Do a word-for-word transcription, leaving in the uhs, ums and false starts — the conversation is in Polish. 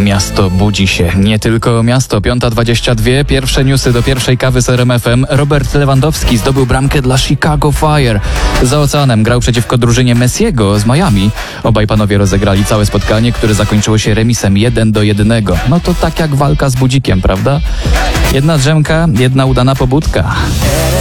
Miasto budzi się. Nie tylko miasto. Piąta dwadzieścia dwa. Pierwsze newsy do pierwszej kawy z R M F em. Robert Lewandowski zdobył bramkę dla Chicago Fire. Za oceanem grał przeciwko drużynie Messiego z Miami. Obaj panowie rozegrali całe spotkanie, które zakończyło się remisem jeden do jednego. No to tak jak walka z budzikiem, prawda? Jedna drzemka, jedna udana pobudka.